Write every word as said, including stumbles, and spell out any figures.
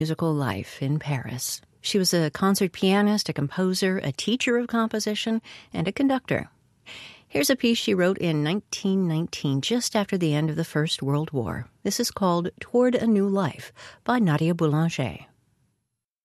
musical life in Paris. She was a concert pianist, a composer, a teacher of composition, and a conductor. Here's a piece she wrote in nineteen nineteen, just after the end of the First World War. This is called Toward a New Life by Nadia Boulanger.